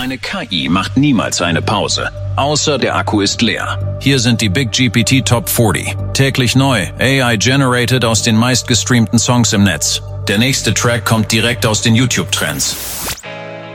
Eine KI macht niemals eine Pause, außer der Akku ist leer. Hier sind die Big GPT Top 40. Täglich neu, AI-generated aus den meistgestreamten Songs im Netz. Der nächste Track kommt direkt aus den YouTube-Trends.